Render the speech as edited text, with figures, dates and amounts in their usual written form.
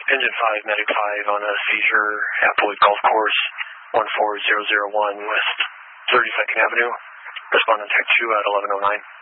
Engine 5, Medic 5 on a seizure, Applewood Golf Course, 14001 West 32nd Avenue. Respondent Tech 2 at 1109.